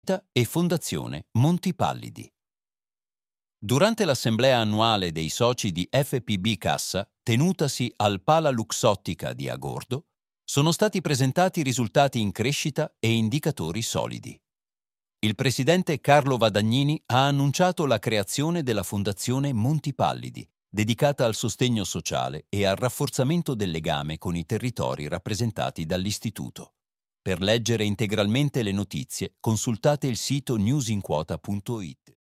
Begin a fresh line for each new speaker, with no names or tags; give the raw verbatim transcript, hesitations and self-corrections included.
e Fondazione Monti Pallidi. Durante l'assemblea annuale dei soci di F P B Cassa, tenutasi al Pala Luxottica di Agordo, sono stati presentati risultati in crescita e indicatori solidi. Il presidente Carlo Vadagnini ha annunciato la creazione della Fondazione Monti Pallidi, dedicata al sostegno sociale e al rafforzamento del legame con i territori rappresentati dall'istituto. Per leggere integralmente le notizie, consultate il sito newsinquota punto it.